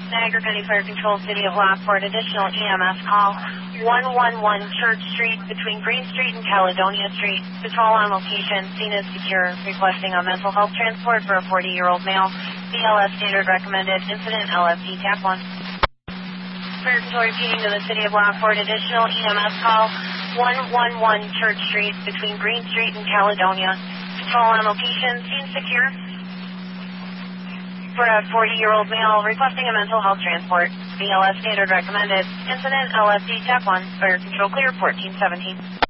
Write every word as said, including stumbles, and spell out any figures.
Niagara County Fire Control, City of Lockport. Additional E M S call. one one one Church Street between Green Street and Caledonia Street. Patrol on location. Scene is secure. Requesting a mental health transport for a forty-year-old male. B L S standard recommended. Incident L F D Tap one. Fire Control repeating to the City of Lockport. Additional E M S call. one one one Church Street between Green Street and Caledonia. Patrol on location. Scene secure. For a forty-year-old male requesting a mental health transport. B L S standard recommended. Incident L F D Tap one. Fire Control clear fourteen seventeen.